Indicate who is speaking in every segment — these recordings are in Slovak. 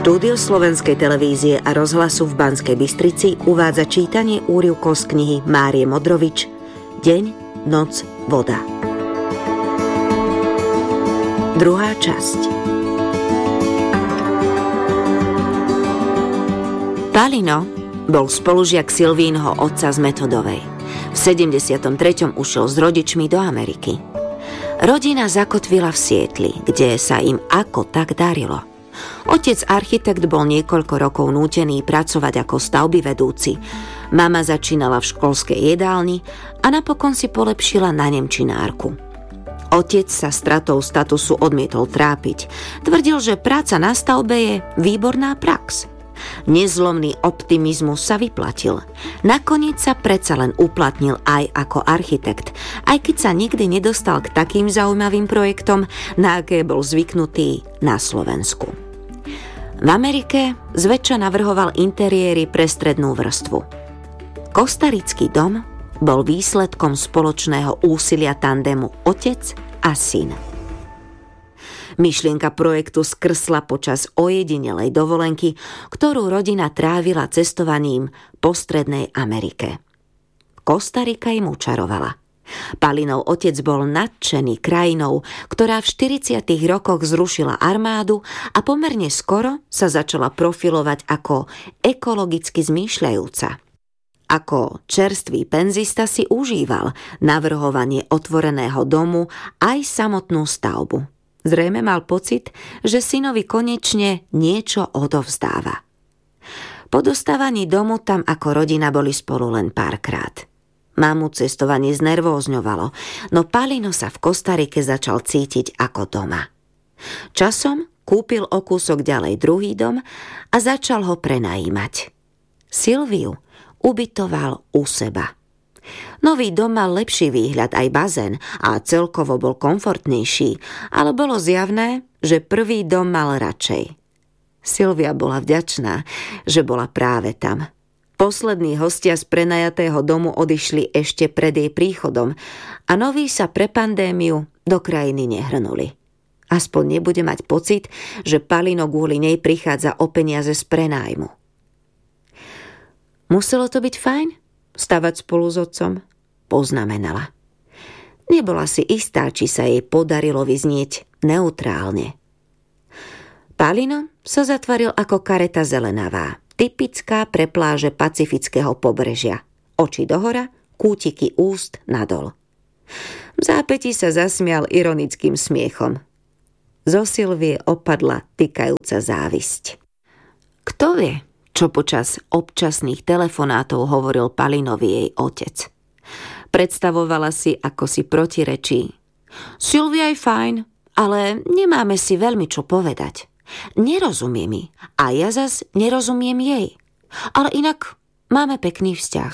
Speaker 1: Štúdio Slovenskej televízie a rozhlasu v Banskej Bystrici uvádza čítanie úryvkov z knihy Márie Modrovič Deň, noc, voda. Druhá časť. Palino bol spolužiak Silvínho otca z Metodovej. V 73. ušiel s rodičmi do Ameriky. Rodina zakotvila v Sietli, kde sa im ako tak darilo. Otec architekt bol niekoľko rokov nútený pracovať ako stavbyvedúci. Mama začínala v školskej jedálni a napokon si polepšila na nemčinárku. Otec sa stratou statusu odmietol trápiť. Tvrdil, že práca na stavbe je výborná prax. Nezlomný optimizmus sa vyplatil. Nakoniec sa predsa len uplatnil aj ako architekt, aj keď sa nikdy nedostal k takým zaujímavým projektom, na aké bol zvyknutý na Slovensku. V Amerike zväčša navrhoval interiéry pre strednú vrstvu. Kostarický dom bol výsledkom spoločného úsilia tandemu otec a syn. Myšlienka projektu skrsla počas ojedinelej dovolenky, ktorú rodina trávila cestovaním po Strednej Amerike. Kostarika im učarovala. Palinov otec bol nadšený krajinou, ktorá v 40. rokoch zrušila armádu a pomerne skoro sa začala profilovať ako ekologicky zmýšľajúca. Ako čerstvý penzista si užíval navrhovanie otvoreného domu aj samotnú stavbu. Zrejme mal pocit, že synovi konečne niečo odovzdáva. Po dostávaní domu tam ako rodina boli spolu len párkrát. Mamu cestovanie znervózňovalo, no Palino sa v Kostarike začal cítiť ako doma. Časom kúpil o kúsok ďalej druhý dom a začal ho prenajímať. Silviu ubytoval u seba. Nový dom mal lepší výhľad aj bazén a celkovo bol komfortnejší, ale bolo zjavné, že prvý dom mal radšej. Silvia bola vďačná, že bola práve tam. Poslední hostia z prenajatého domu odišli ešte pred jej príchodom a noví sa pre pandémiu do krajiny nehrnuli. Aspoň nebude mať pocit, že Palino kvôli nej prichádza o peniaze z prenájmu. Muselo to byť fajn? Stavať spolu s otcom? Poznamenala. Nebola si istá, či sa jej podarilo vyznieť neutrálne. Palino sa zatvaril ako kareta zelenavá, typická pre pláže pacifického pobrežia. Oči dohora, kútiky úst nadol. V zápäti sa zasmial ironickým smiechom. Zo Silvie opadla tykajúca závisť. Kto vie, čo počas občasných telefonátov hovoril Palinovi jej otec. Predstavovala si, ako si protirečí. Silvia je fajn, ale nemáme si veľmi čo povedať. Nerozumie mi a ja zas nerozumiem jej. Ale inak máme pekný vzťah.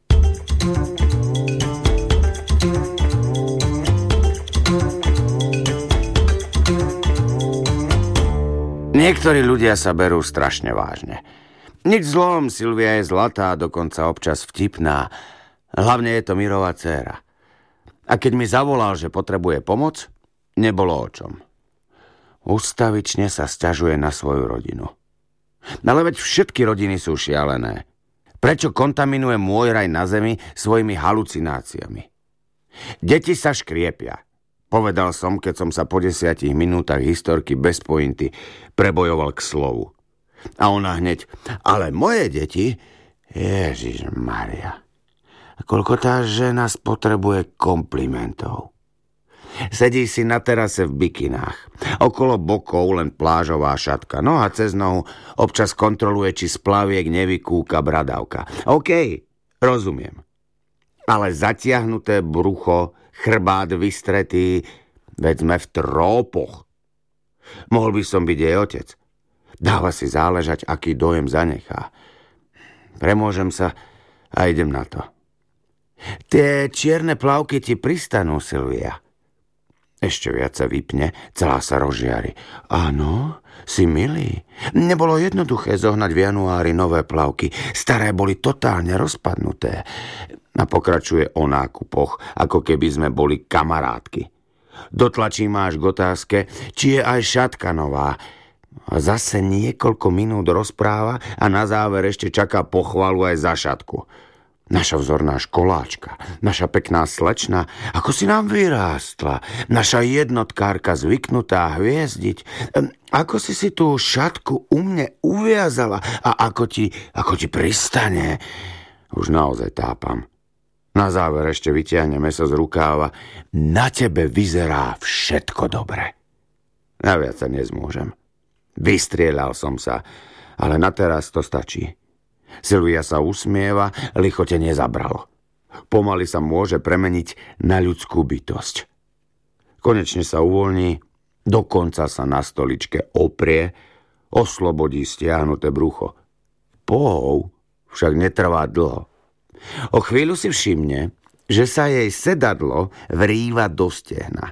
Speaker 2: Niektorí ľudia sa berú strašne vážne. Nič zlom, Silvia je zlatá, dokonca občas vtipná. Hlavne je to Mirová dcéra. A keď mi zavolal, že potrebuje pomoc, nebolo o čom. Ustavične sa sťažuje na svoju rodinu. Ale veď všetky rodiny sú šialené. Prečo kontaminuje môj raj na zemi svojimi halucináciami? Deti sa škriepia. Povedal som, keď som sa po 10 minútach historky bez pointy prebojoval k slovu. A ona hneď, ale moje deti, Ježišmaria, koľko tá žena spotrebuje komplimentov. Sedí si na terase v bikinách. Okolo bokov len plážová šatka. Noha cez nohu občas kontroluje, či z plaviek nevykúka bradavka. OK, rozumiem. Ale zatiahnuté brucho, chrbát vystretý, veď sme v trópoch. Mohol by som byť jej otec. Dáva si záležať, aký dojem zanechá. Premôžem sa a idem na to. Tie čierne plavky ti pristanú, Silvia. Ešte viac sa vypne, celá sa rozžiari. Áno, si milý. Nebolo jednoduché zohnať v januári nové plavky. Staré boli totálne rozpadnuté. A pokračuje o nákupoch, ako keby sme boli kamarátky. Dotlačí máš k otázke, či je aj šatka nová. A zase niekoľko minút rozpráva a na záver ešte čaká pochvalu aj za šatku. Naša vzorná školáčka, naša pekná slečna, ako si nám vyrástla, naša jednotkárka zvyknutá hviezdiť, ako si tú šatku u mne uviazala a ako ti pristane. Už naozaj tápam. Na záver ešte vytiahne mäso z rukáva. Na tebe vyzerá všetko dobre. Naviac sa nezmôžem. Vystrieľal som sa, ale na teraz to stačí. Silvia sa usmieva, lichote nezabralo. Pomaly sa môže premeniť na ľudskú bytosť. Konečne sa uvoľní, dokonca sa na stoličke oprie, oslobodí stiahnuté brucho. Pohov však netrvá dlho. O chvíľu si všimne, že sa jej sedadlo vrýva do stehna.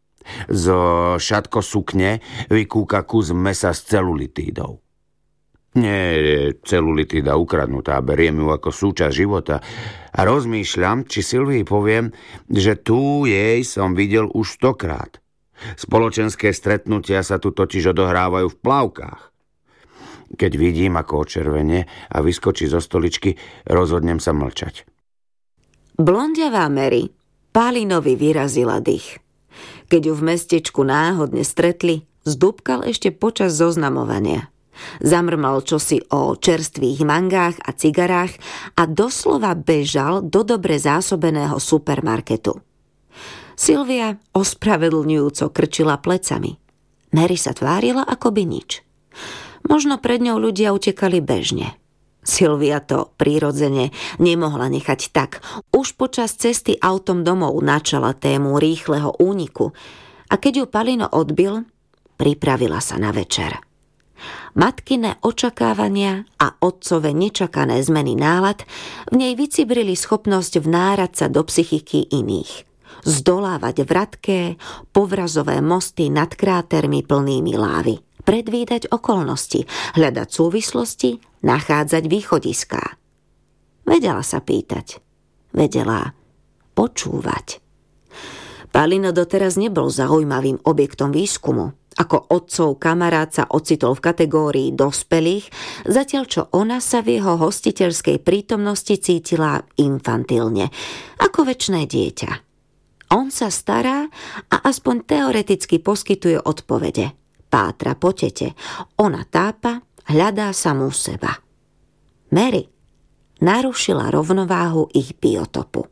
Speaker 2: Zo šatko sukne vykúka kus mesa s celulitídou. Nie je celulitída ukradnutá, beriem ju ako súčasť života a rozmýšľam, či Silvii poviem, že tu jej som videl už 100-krát. Spoločenské stretnutia sa tu totiž odohrávajú v plavkách. Keď vidím, ako očervenie a vyskočí zo stoličky, rozhodnem sa mlčať.
Speaker 1: Blondiavá Mary Palinovi vyrazila dých. Keď ju v mestečku náhodne stretli, zdúbkal ešte počas zoznamovania. Zamrmal čosi o čerstvých mangách a cigarách a doslova bežal do dobre zásobeného supermarketu. Silvia ospravedlňujúco krčila plecami. Mary sa tvárila, ako by nič. Možno pred ňou ľudia utekali bežne. Silvia to prirodzene nemohla nechať tak. Už počas cesty autom domov načala tému rýchleho úniku a keď ju Palino odbil, pripravila sa na večer. Matkyné očakávania a otcove nečakané zmeny nálad v nej vycibrili schopnosť vnárať sa do psychiky iných. Zdolávať vratké, povrazové mosty nad krátermi plnými lávy. Predvídať okolnosti, hľadať súvislosti, nachádzať východiská. Vedela sa pýtať. Vedela počúvať. Palino doteraz nebol zaujímavým objektom výskumu. Ako otcov kamarát sa ocitol v kategórii dospelých, zatiaľ čo ona sa v jeho hostiteľskej prítomnosti cítila infantilne, ako večné dieťa. On sa stará a aspoň teoreticky poskytuje odpovede. Pátra po tete. Ona tápa, hľadá samú seba. Mary narušila rovnováhu ich biotopu.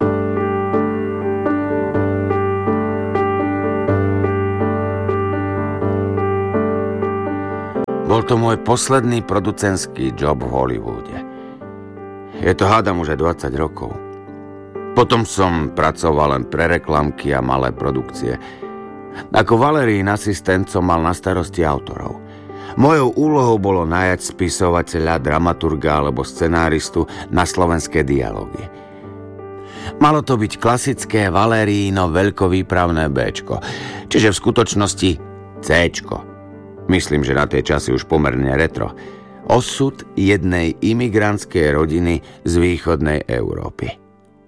Speaker 2: Bol to môj posledný producentský job v Hollywoode. Je to hádam už aj 20 rokov. Potom som pracoval len pre reklamky a malé produkcie. Ako Valerín asistent som mal na starosti autorov. Mojou úlohou bolo najať spisovateľa, dramaturga alebo scenáristu na slovenské dialógy. Malo to byť klasické Valeríno veľkovýpravné Bčko, čiže v skutočnosti Cčko. Myslím, že na tie časy už pomerne retro. Osud jednej imigrantskej rodiny z východnej Európy.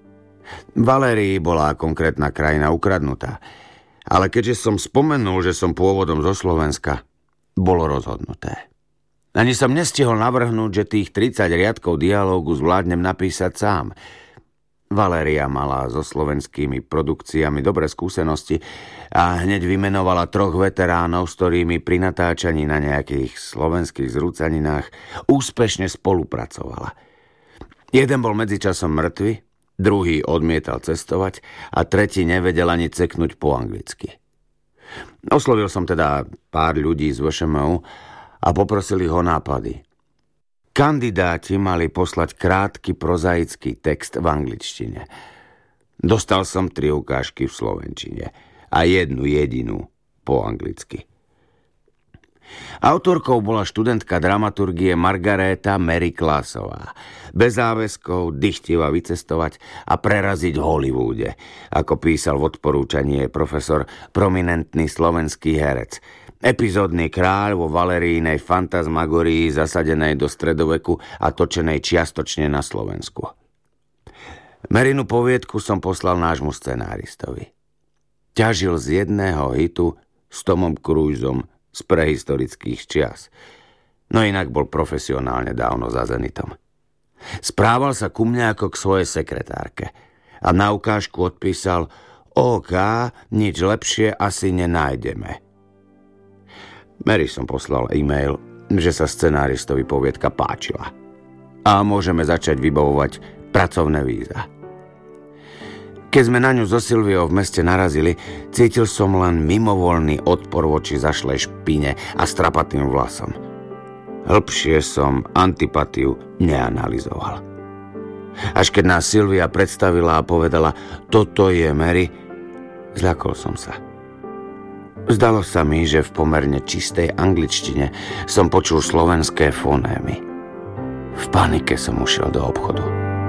Speaker 2: Valérii bola konkrétna krajina ukradnutá. Ale keďže som spomenul, že som pôvodom zo Slovenska, bolo rozhodnuté. Ani som nestihol navrhnúť, že tých 30 riadkov dialógu zvládnem napísať sám. Valéria mala so slovenskými produkciami dobré skúsenosti a hneď vymenovala 3 veteránov, s ktorými pri natáčaní na nejakých slovenských zrúcaninách úspešne spolupracovala. Jeden bol medzičasom mŕtvy, druhý odmietal cestovať a tretí nevedel ani ceknúť po anglicky. Oslovil som teda pár ľudí z VŠMU a poprosili ho nápady. Kandidáti mali poslať krátky prozaický text v angličtine. Dostal som 3 ukážky v slovenčine a 1 jedinú po anglicky. Autorkou bola študentka dramaturgie Margaréta Mary Klásová. Bez záväzkov, dychtiva vycestovať a preraziť v Hollywoode, ako písal v odporúčaní profesor, prominentný slovenský herec. Epizódny kráľ vo Valerínej fantasmagorii zasadenej do stredoveku a točenej čiastočne na Slovensku. Marynu poviedku som poslal nášmu scenáristovi. Ťažil z jedného hitu s Tomom Cruisom z prehistorických čias. No inak bol profesionálne dávno za zenitom. Správal sa ku mne ako k svojej sekretárke a na ukážku odpísal: OK, nič lepšie asi nenájdeme. Mary som poslal e-mail, že sa scenáristovi poviedka páčila a môžeme začať vybavovať pracovné víza. Keď sme na ňu so Silviou v meste narazili, cítil som len mimovoľný odpor voči zašlej špine a strapatým vlasom. Hĺbšie som antipatiu neanalyzoval. Až keď nás Silvia predstavila a povedala: toto je Mary, zľakol som sa. Zdalo sa mi, že v pomerne čistej angličtine som počul slovenské fonémy. V panike som ušiel do obchodu.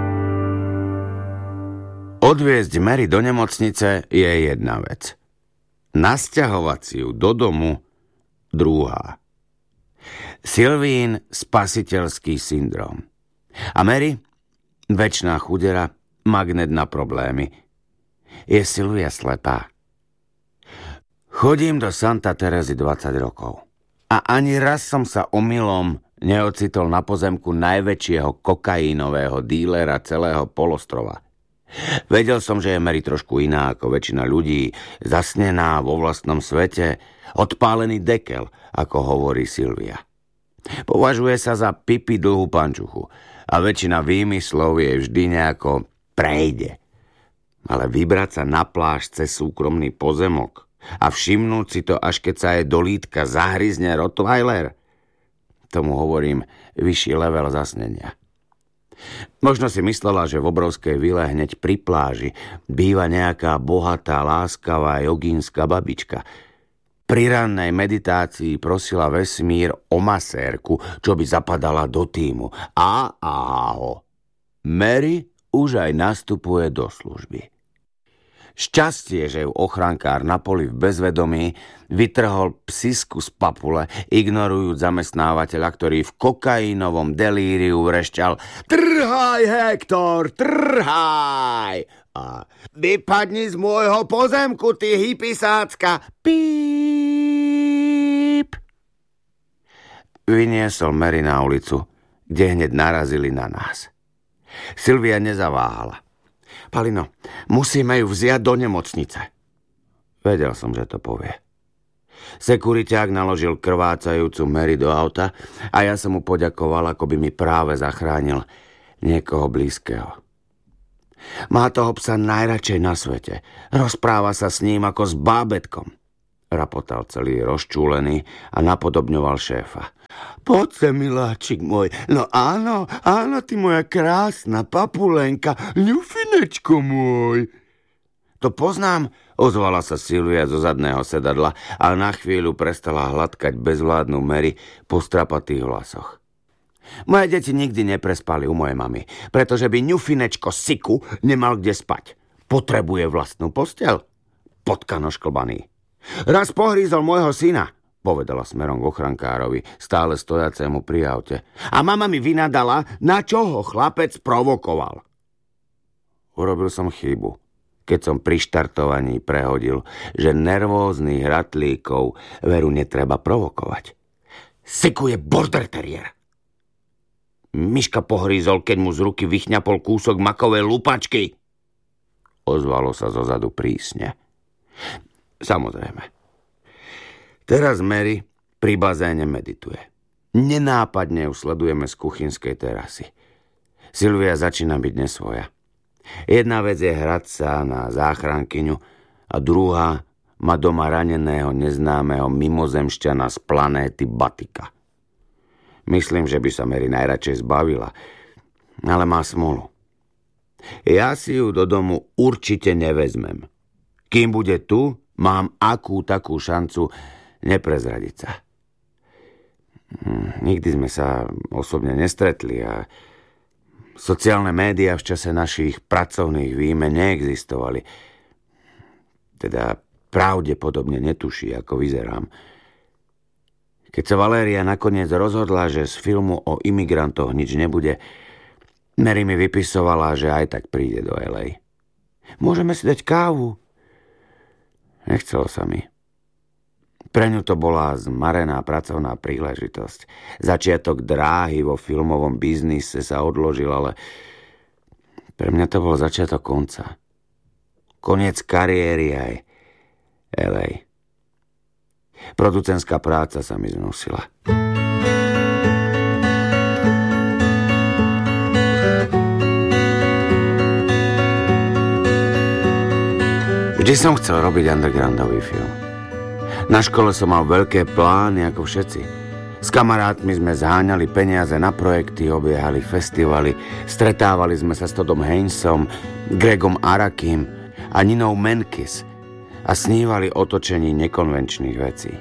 Speaker 2: Odviezť Mary do nemocnice je jedna vec. Nasťahovať si ju do domu druhá. Silvín spasiteľský syndrom. A Mary, večná chudera, magnet na problémy. Je Silvia slepá? Chodím do Santa Terezy 20 rokov. A ani raz som sa omylom neocitol na pozemku najväčšieho kokaínového dílera celého polostrova. Vedel som, že je Mary trošku iná ako väčšina ľudí, zasnená vo vlastnom svete, odpálený dekel, ako hovorí Silvia. Považuje sa za pipi dlhú pančuchu a väčšina výmyslov jej vždy nejako prejde. Ale vybrať sa na pláž cez súkromný pozemok a všimnúť si to, až keď sa jej do lítka zahryzne Rottweiler, tomu hovorím vyšší level zasnenia. Možno si myslela, že v obrovskej vile hneď pri pláži býva nejaká bohatá, láskavá jogínska babička. Pri rannej meditácii prosila vesmír o masérku, čo by zapadala do tímu. A áho, Mary už aj nastupuje do služby. Šťastie, že ju ochrankár na poli v bezvedomí vytrhol psisku z papule, ignorujúc zamestnávateľa, ktorý v kokainovom delíriu vrešťal: trhaj, Hektor, trhaj! A vypadni z môjho pozemku, ty hypisácka! Píp! Vyniesol Mary na ulicu, kde hneď narazili na nás. Silvia nezaváhala. Palino, musíme ju vziať do nemocnice. Vedel som, že to povie. Sekuriťák naložil krvácajúcu Mary do auta a ja som mu poďakoval, ako by mi práve zachránil niekoho blízkeho. Má toho psa najradšej na svete. Rozpráva sa s ním ako s bábätkom. Rapotal celý rozčúlený a napodobňoval šéfa. Poď sem, miláčik môj. No áno, ty moja krásna papulenka, ňufinečko môj. To poznám, ozvala sa Silvia zo zadného sedadla a na chvíľu prestala hladkať bezvládnu Mary po strapatých vlasoch. Moje deti nikdy neprespali u mojej mamy, pretože by ňufinečko Siku nemal kde spať. Potrebuje vlastnú posteľ. Potkano šklbaný. Raz pohrízol môjho syna, povedala smerom k ochrankárovi, stále stojacému pri aute. A mama mi vynadala, na čo ho chlapec provokoval. Urobil som chybu, keď som pri štartovaní prehodil, že nervóznych hratlíkov veru netreba provokovať. Siku je border terrier. Miška pohrízol, keď mu z ruky vychňapol kúsok makovej lupačky. Ozvalo sa zozadu prísne. Samozrejme. Teraz Mary pri bazéne medituje. Nenápadne ju sledujeme z kuchynskej terasy. Silvia začína byť nesvoja. Jedna vec je hrať sa na záchrankyňu a druhá má doma raneného neznámeho mimozemšťana z planéty Batika. Myslím, že by sa Mary najradšej zbavila, ale má smolu. Ja si ju do domu určite nevezmem. Kým bude tu, mám akú takú šancu neprezradiť sa. Nikdy sme sa osobne nestretli a sociálne médiá v čase našich pracovných výmen neexistovali. Teda pravdepodobne netuší, ako vyzerám. Keď sa Valéria nakoniec rozhodla, že z filmu o imigrantoch nič nebude, Mary mi vypisovala, že aj tak príde do LA. Môžeme si dať kávu? Nechcelo sa mi. Pre ňu to bola zmarená pracovná príležitosť. Začiatok dráhy vo filmovom biznise sa odložil, ale pre mňa to bol začiatok konca. Koniec kariéry aj LA. Producentská práca sa mi znusila. Vždy som chcel robiť undergroundový film. Na škole som mal veľké plány ako všetci. S kamarátmi sme zháňali peniaze na projekty, obiehali festivaly, stretávali sme sa s Toddom Haynesom, Gregom Arakim a Ninou Menkis a snívali o točení nekonvenčných vecí.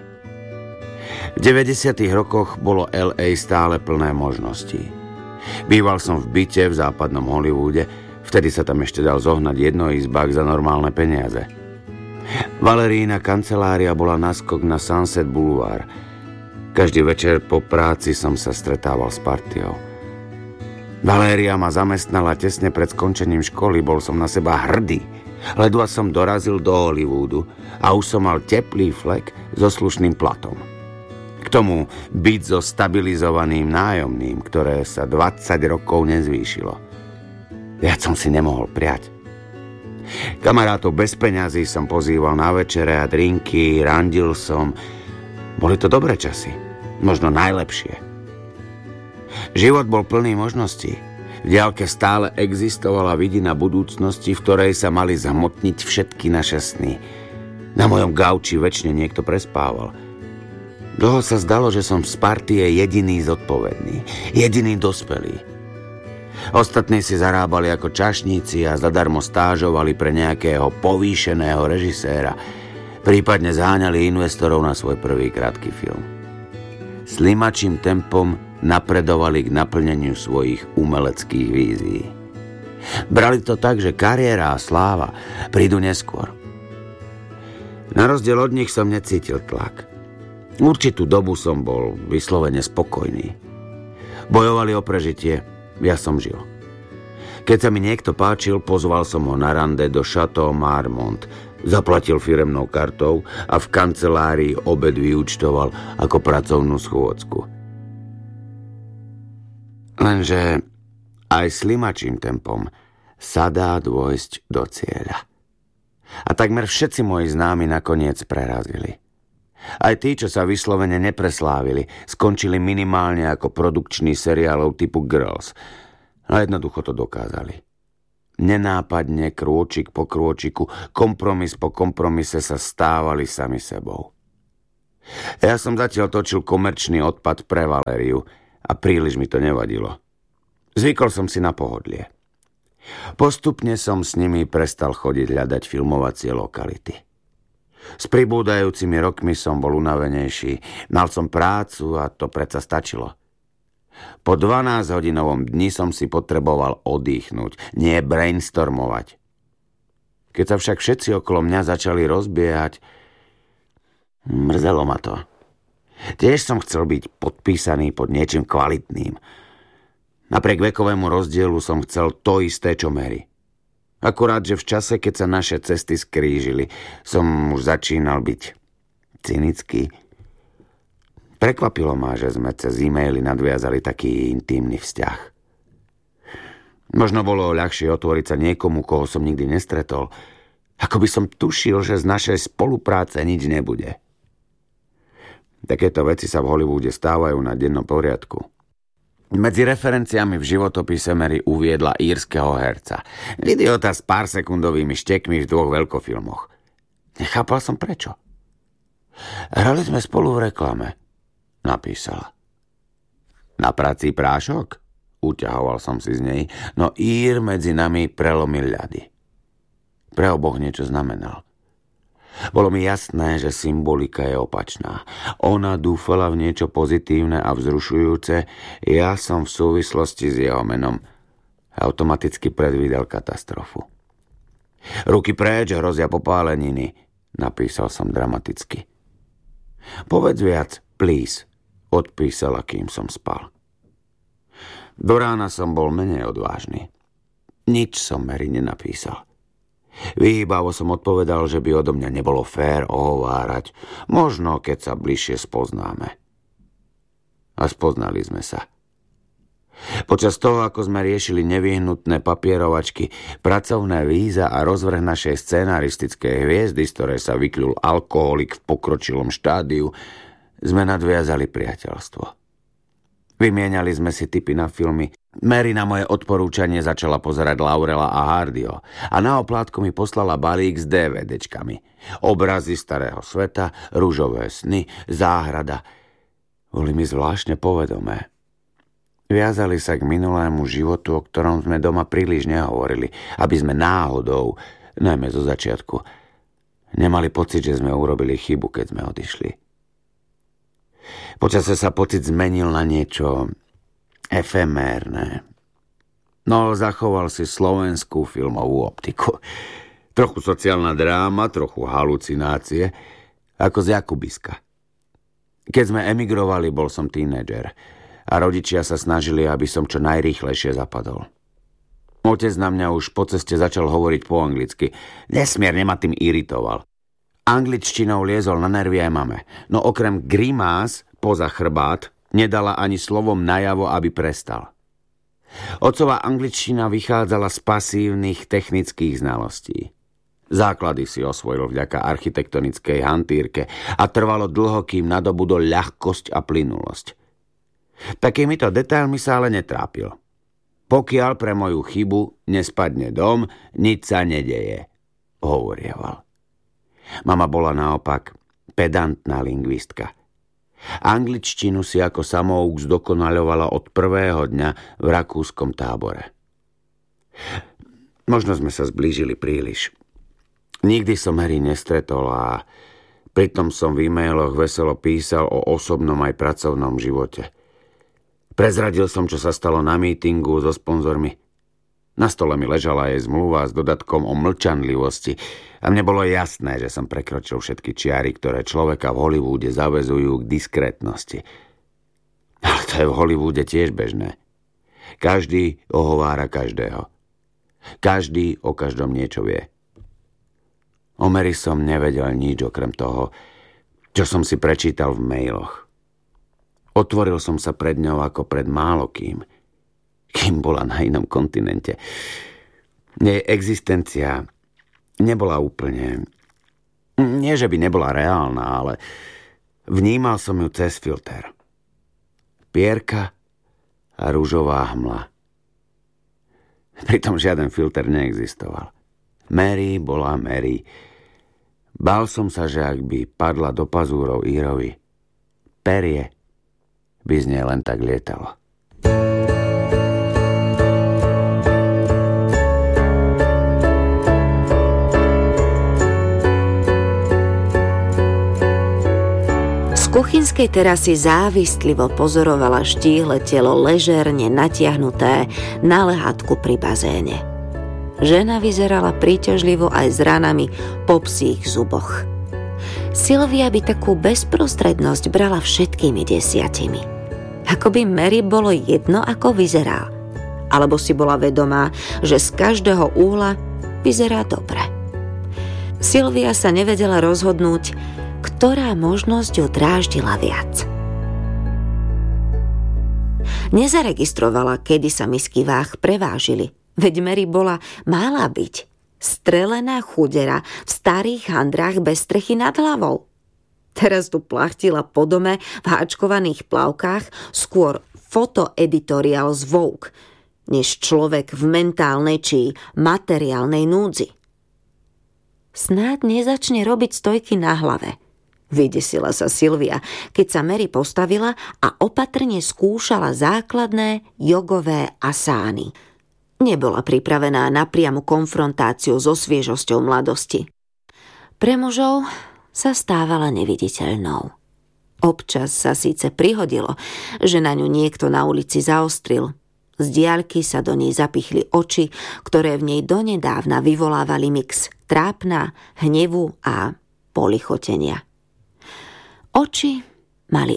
Speaker 2: V 90. rokoch bolo LA stále plné možností. Býval som v byte v západnom Hollywoode, vtedy sa tam ešte dal zohnať jednoizbák za normálne peniaze. Valerína kancelária bola naskok na Sunset Boulevard. Každý večer po práci som sa stretával s partiou. Valéria ma zamestnala tesne pred skončením školy, bol som na seba hrdý. Ledva som dorazil do Hollywoodu a už som mal teplý flek so slušným platom. K tomu byť so stabilizovaným nájomným, ktoré sa 20 rokov nezvýšilo. Viac som si nemohol prijať. Kamarátov bez peňazí som pozýval na večere a drinky, randil som. Boli to dobré časy, možno najlepšie. Život bol plný možností. V diaľke stále existovala vidina budúcnosti, v ktorej sa mali zhmotniť všetky naše sny. Na mojom gauči väčšine niekto prespával. Dlho sa zdalo, že som z partie jediný zodpovedný, jediný dospelý. Ostatní si zarábali ako čašníci a zadarmo stážovali pre nejakého povýšeného režiséra, prípadne zháňali investorov na svoj prvý krátky film. Slimačím tempom napredovali k naplneniu svojich umeleckých vízií. Brali to tak, že kariéra a sláva prídu neskôr. Na rozdiel od nich som necítil tlak. Určitú dobu som bol vyslovene spokojný. Bojovali o prežitie, ja som žil. Keď sa mi niekto páčil, pozval som ho na rande do Chateau Marmont, zaplatil firemnou kartou a v kancelárii obed vyúčtoval ako pracovnú schôdzku. Lenže aj slimačím tempom sa dá dôjsť do cieľa. A takmer všetci moji známi nakoniec prerazili. Aj tí, čo sa vyslovene nepreslávili, skončili minimálne ako produkční seriálov typu Girls. A jednoducho to dokázali. Nenápadne, krôčik po krôčiku, kompromis po kompromise sa stávali sami sebou. Ja som zatiaľ točil komerčný odpad pre Valériu a príliš mi to nevadilo. Zvykol som si na pohodlie. Postupne som s nimi prestal chodiť hľadať filmovacie lokality. S pribúdajúcimi rokmi som bol unavenejší, mal som prácu a to predsa stačilo. Po 12-hodinovom dni som si potreboval oddychnúť, nie brainstormovať. Keď sa však všetci okolo mňa začali rozbiehať, mrzelo ma to. Tiež som chcel byť podpísaný pod niečím kvalitným. Napriek vekovému rozdielu som chcel to isté, čo Mary. Akurát, že v čase, keď sa naše cesty skrížili, som už začínal byť cynický. Prekvapilo ma, že sme cez e-maily nadviazali taký intímny vzťah. Možno bolo ľahšie otvoriť sa niekomu, koho som nikdy nestretol. Ako by som tušil, že z našej spolupráce nič nebude. Takéto veci sa v Hollywoode stávajú na dennom poriadku. Medzi referenciami v životopise Mary uviedla írskeho herca. Idiota s pár sekundovými štekmi v 2 veľkofilmoch. Nechápal som prečo. Hrali sme spolu v reklame, napísala. Na prací prášok? Uťahoval som si z nej, no Ír medzi nami prelomil ľady. Pre oboch niečo znamenal. Bolo mi jasné, že symbolika je opačná. Ona dúfala v niečo pozitívne a vzrušujúce, ja som v súvislosti s jeho menom automaticky predvídal katastrofu. Ruky preč, hrozia popáleniny, napísal som dramaticky. Povedz viac, please, odpísala, kým som spal. Do rána som bol menej odvážny. Nič som Mary nenapísal. Vyhýbavo som odpovedal, že by odo mňa nebolo fér ohovárať. Možno, keď sa bližšie spoznáme. A spoznali sme sa. Počas toho, ako sme riešili nevyhnutné papierovačky, pracovné víza a rozvrh našej scenaristickej hviezdy, z ktorej sa vykľul alkoholik v pokročilom štádiu, sme nadviazali priateľstvo. Vymieniali sme si tipy na filmy. Mary na moje odporúčanie začala pozerať Laurela a Hardyho a na oplátku mi poslala balík s DVDčkami. Obrazy starého sveta, ružové sny, záhrada. Boli mi zvláštne povedomé. Viazali sa k minulému životu, o ktorom sme doma príliš nehovorili, aby sme náhodou, najmä zo začiatku, nemali pocit, že sme urobili chybu, keď sme odišli. Počase sa pocit zmenil na niečo efemérne. No, zachoval si slovenskú filmovú optiku. Trochu sociálna dráma, trochu halucinácie, ako z Jakubiska. Keď sme emigrovali, bol som tínedžer a rodičia sa snažili, aby som čo najrýchlejšie zapadol. Otec na mňa už po ceste začal hovoriť po anglicky. Nesmierne ma tým iritoval. Angličtinou liezol na nervy aj mame, no okrem grimás poza chrbát nedala ani slovom najavo, aby prestal. Otcová angličtina vychádzala z pasívnych technických znalostí. Základy si osvojil vďaka architektonickej hantírke a trvalo dlho, kým nadobudol ľahkosť a plynulosť. Takýmito detailmi sa ale netrápil. Pokiaľ pre moju chybu nespadne dom, nič sa nedeje, hovorieval. Mama bola naopak pedantná lingvistka. Angličtinu si ako samouk zdokonaľovala od prvého dňa v rakúskom tábore. Možno sme sa zblížili príliš. Nikdy som Mary nestretol a pritom som v e-mailoch veselo písal o osobnom aj pracovnom živote. Prezradil som, čo sa stalo na mítingu so sponzormi. Na stole mi ležala jej zmluva s dodatkom o mlčanlivosti a mne bolo jasné, že som prekročil všetky čiary, ktoré človeka v Hollywoode zaväzujú k diskrétnosti. Ale to je v Hollywoode tiež bežné. Každý ohovára každého. Každý o každom niečo vie. O Mary som nevedel nič okrem toho, čo som si prečítal v mailoch. Otvoril som sa pred ňou ako pred málokým, kým bola na inom kontinente. Jej existencia nebola úplne... Nie, že by nebola reálna, ale vnímal som ju cez filter. Pierka a ružová hmla. Pritom žiaden filter neexistoval. Mary bola Mary. Bál som sa, že ak by padla do pazúrov Írovi, perie by z nej len tak lietalo.
Speaker 1: Z kuchynskej terasy závistlivo pozorovala štíhle telo ležerne natiahnuté na lehátku pri bazéne. Žena vyzerala príťažlivo aj s ranami po psích zuboch. Sylvia by takú bezprostrednosť brala všetkými 10. Ako by Mary bolo jedno, ako vyzerá. Alebo si bola vedomá, že z každého úhla vyzerá dobre. Sylvia sa nevedela rozhodnúť, ktorá možnosť ju dráždila viac. Nezaregistrovala, kedy sa misky váh prevážili, veď Mary mala byť strelená chudera v starých handrách bez strechy nad hlavou. Teraz tu plachtila po dome v háčkovaných plavkách skôr fotoeditoriál z Vogue, než človek v mentálnej či materiálnej núdzi. Snáď nezačne robiť stojky na hlave. Vydesila sa Sylvia, keď sa Mary postavila a opatrne skúšala základné jogové asány. Nebola pripravená na priamu konfrontáciu so sviežosťou mladosti. Pre mužov sa stávala neviditeľnou. Občas sa síce prihodilo, že na ňu niekto na ulici zaostril. Z diaľky sa do nej zapichli oči, ktoré v nej donedávna vyvolávali mix trápna, hnevu a polichotenia. Oči mali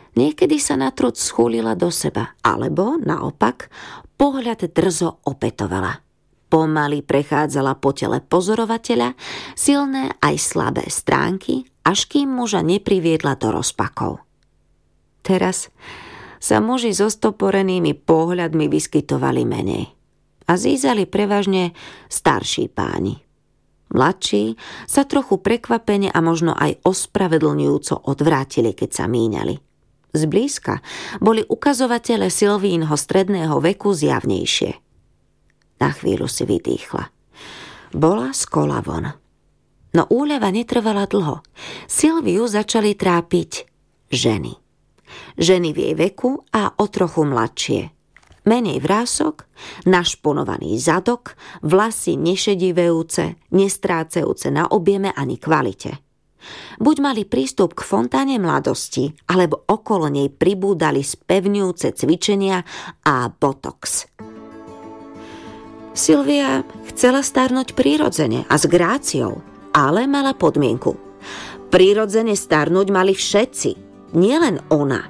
Speaker 1: Niekedy sa na trud schúlila do seba, alebo, naopak, pohľad drzo opetovala. Pomaly prechádzala po tele pozorovateľa silné aj slabé stránky, až kým muža nepriviedla do rozpakov. Teraz sa muži so stoporenými pohľadmi vyskytovali menej a zízali prevažne starší páni. Mladší sa trochu prekvapene a možno aj ospravedlňujúco odvrátili, keď sa míňali. Zblízka boli ukazovatele Sylvínho stredného veku zjavnejšie. Na chvíľu si vydýchla. Bola z kola von. No úľava netrvala dlho. Sylviu začali trápiť ženy. Ženy v jej veku a o trochu mladšie. Menej vrások, našponovaný zadok, vlasy nešedivejúce, nestrácajúce na objeme ani kvalite. Buď mali prístup k fontáne mladosti, alebo okolo nej pribúdali spevňujúce cvičenia a botox. Sylvia chcela starnúť prirodzene a s gráciou, ale mala podmienku. Prirodzene starnúť mali všetci, nielen ona.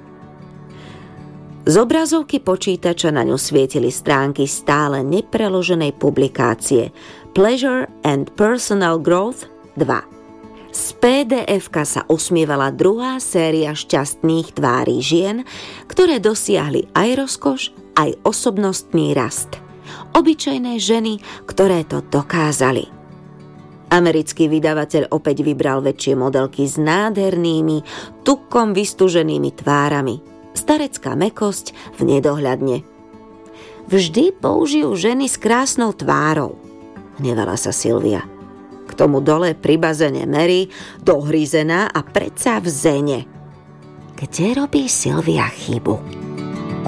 Speaker 1: Z obrazovky počítača na ňu svietili stránky stále nepreloženej publikácie Pleasure and Personal Growth 2. Z PDF-ka sa usmievala druhá séria šťastných tvárí žien, ktoré dosiahli aj rozkoš, aj osobnostný rast. Obyčajné ženy, ktoré to dokázali. Americký vydavateľ opäť vybral väčšie modelky s nádhernými, tukom vystúženými tvárami. Starecká mäkosť v nedohľadne. Vždy použijú ženy s krásnou tvárou, hnevala sa Sylvia. K tomu dole pri bazene Mary, dohryzená a predsa v zene. Kde robí Sylvia chybu?